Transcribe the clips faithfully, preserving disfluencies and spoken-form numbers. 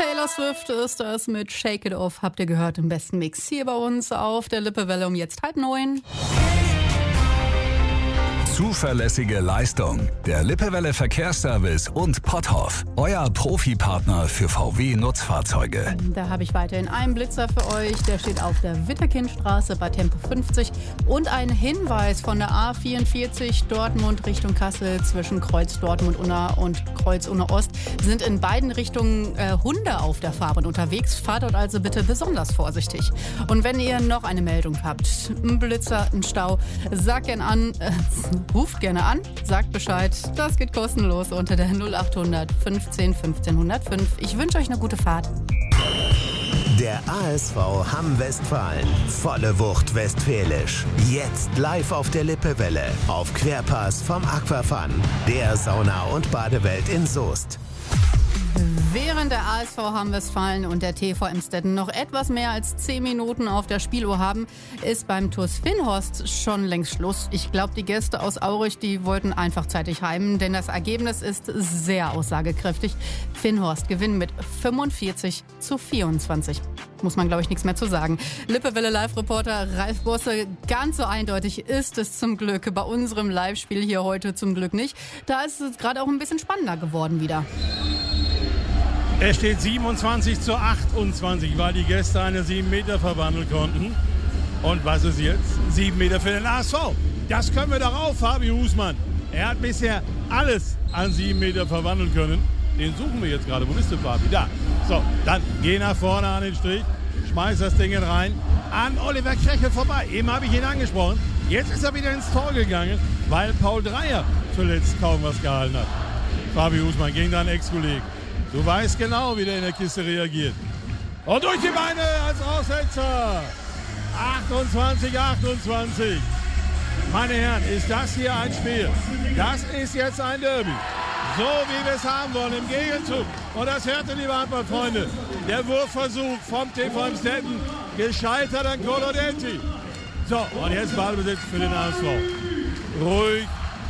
Taylor Swift ist das mit Shake It Off. Habt ihr gehört im besten Mix hier bei uns auf der Lippewelle um jetzt halb neun. Zuverlässige Leistung. Der Lippewelle Verkehrsservice und Potthoff. Euer Profipartner für V W-Nutzfahrzeuge. Da habe ich weiterhin einen Blitzer für euch. Der steht auf der Witterkindstraße bei Tempo fünfzig. Und ein Hinweis von der A vierundvierzig Dortmund Richtung Kassel zwischen Kreuz Dortmund-Unna und Kreuz Unna-Ost sind in beiden Richtungen äh, Hunde auf der Fahrbahn unterwegs. Fahrt dort also bitte besonders vorsichtig. Und wenn ihr noch eine Meldung habt, ein Blitzer, ein Stau, sagt gerne an, äh, ruft gerne an, sagt Bescheid. Das geht kostenlos unter der null acht hundert fünfzehn fünfzehn hundertfünf. Ich wünsche euch eine gute Fahrt. Der A S V Hamm Westfalen. Volle Wucht westfälisch. Jetzt live auf der Lippewelle. Auf Querpass vom Aquafun. Der Sauna- und Badewelt in Soest. Während der A S V Hamm Westfalen und der T V Emstetten noch etwas mehr als zehn Minuten auf der Spieluhr haben, ist beim T U S Finnhorst schon längst Schluss. Ich glaube, die Gäste aus Aurich, die wollten einfach zeitig heim, denn das Ergebnis ist sehr aussagekräftig. Finnhorst gewinnt mit fünfundvierzig zu vierundzwanzig. Muss man, glaube ich, nichts mehr zu sagen. Lippewelle Live-Reporter Ralf Bosse, ganz so eindeutig ist es zum Glück bei unserem Live-Spiel hier heute zum Glück nicht. Da ist es gerade auch ein bisschen spannender geworden wieder. Es steht siebenundzwanzig zu achtundzwanzig, weil die Gäste eine sieben Meter verwandeln konnten. Und was ist jetzt? sieben Meter für den A S V. Das können wir doch auf, Fabi Husmann. Er hat bisher alles an sieben Meter verwandeln können. Den suchen wir jetzt gerade. Wo bist du, Fabi? Da. So, dann geh nach vorne an den Strich. Schmeiß das Ding rein. An Oliver Krechel vorbei. Eben habe ich ihn angesprochen. Jetzt ist er wieder ins Tor gegangen, weil Paul Dreier zuletzt kaum was gehalten hat. Fabi Husmann gegen deinen Ex-Kollegen. Du weißt genau, wie der in der Kiste reagiert. Und durch die Beine als Aussetzer. achtundzwanzig achtundzwanzig. Meine Herren, ist das hier ein Spiel? Das ist jetzt ein Derby. So wie wir es haben wollen im Gegenzug. Und das hörte, liebe Handballfreunde. Der Wurfversuch vom T V Emstetten gescheitert an Colodetti. So, und jetzt Ballbesitz für den A S V. Ruhig,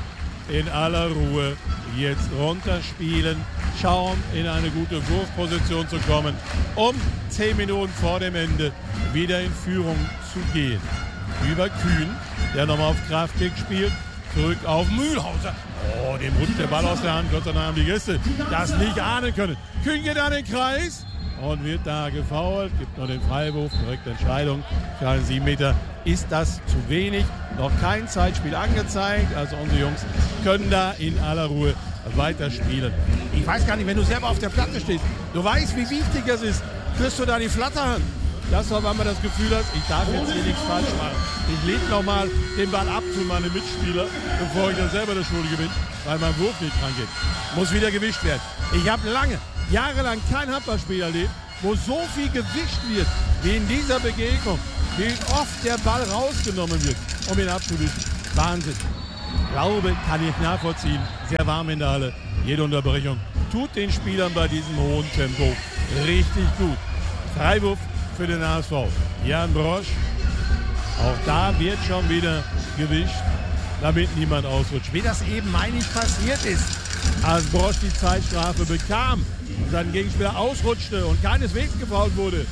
in aller Ruhe. Jetzt runterspielen, schauen, in eine gute Wurfposition zu kommen, um zehn Minuten vor dem Ende wieder in Führung zu gehen. Über Kühn, der nochmal auf Kraftkick spielt, zurück auf Mühlhauser. Oh, dem rutscht der Ball aus der Hand, Gott sei Dank haben die Gäste das nicht ahnen können. Kühn geht an den Kreis und wird da gefoult, gibt noch den Freiwurf, korrekte Entscheidung für einen sieben Meter. Ist das zu wenig? Noch kein Zeitspiel angezeigt, also unsere Jungs können da in aller Ruhe weiterspielen. Ich weiß gar nicht, wenn du selber auf der Platte stehst, du weißt, wie wichtig es ist, kriegst du da die Flatterhand. Das war, wenn man das Gefühl hat, ich darf jetzt hier nichts falsch machen. Ich lege nochmal den Ball ab zu meinem Mitspieler, bevor ich dann selber das Schule gewinne, weil mein Wurf nicht dran geht. Muss wieder gewischt werden. Ich habe lange, jahrelang kein Handballspiel erlebt, wo so viel gewischt wird, wie in dieser Begegnung. Wie oft der Ball rausgenommen wird, um ihn abzuwischen. Wahnsinn. Glaube, kann ich nachvollziehen. Sehr warm in der Halle. Jede Unterbrechung tut den Spielern bei diesem hohen Tempo richtig gut. Freiwurf für den A S V. Jan Brosch. Auch da wird schon wieder gewischt, damit niemand ausrutscht. Wie das eben eigentlich passiert ist, als Brosch die Zeitstrafe bekam und sein Gegenspieler ausrutschte und keineswegs gefoult wurde.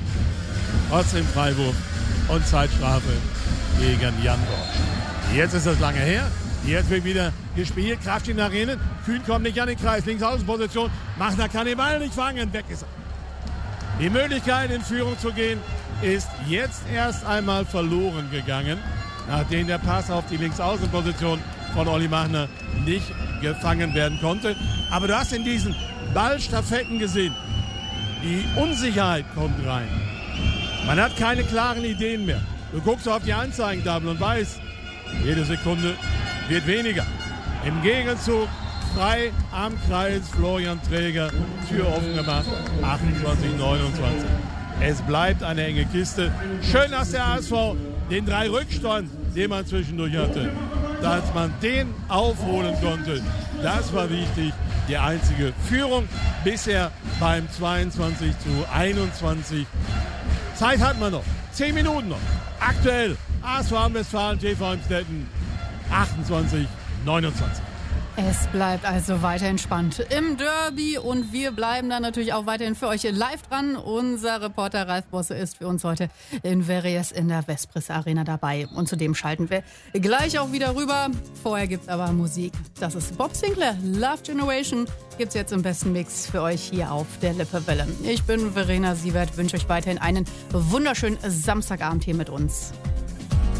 Trotzdem Freiwurf und Zeitstrafe gegen Jan Brosch. Jetzt ist das lange her. Jetzt wird wieder gespielt. Kraft nach innen. Kühn kommt nicht an den Kreis. Links Außenposition. Machner kann den Ball nicht fangen. Weg ist er. Die Möglichkeit, in Führung zu gehen, ist jetzt erst einmal verloren gegangen, nachdem der Pass auf die Linksaußenposition von Olli Machner nicht gefangen werden konnte. Aber du hast in diesen Ballstaffetten gesehen, die Unsicherheit kommt rein. Man hat keine klaren Ideen mehr. Du guckst auf die Anzeigentafel und weißt, jede Sekunde wird weniger. Im Gegenzug frei am Kreis Florian Träger, Tür offen gemacht, achtundzwanzig neunundzwanzig. Es bleibt eine enge Kiste. Schön, dass der A S V den drei Rückstand, den man zwischendurch hatte, dass man den aufholen konnte. Das war wichtig. Die einzige Führung bisher beim zweiundzwanzig zu einundzwanzig. Zeit hat man noch. Zehn Minuten noch. Aktuell A S V Hamm Westfalen, T V Emstetten achtundzwanzig neunundzwanzig. Es bleibt also weiterhin spannend im Derby und wir bleiben dann natürlich auch weiterhin für euch live dran. Unser Reporter Ralf Bosse ist für uns heute in Verrières in der Vespris Arena dabei und zudem schalten wir gleich auch wieder rüber. Vorher gibt's aber Musik. Das ist Bob Sinclair, Love Generation, gibt's jetzt im besten Mix für euch hier auf der Lippewelle. Ich bin Verena Sievert, wünsche euch weiterhin einen wunderschönen Samstagabend hier mit uns.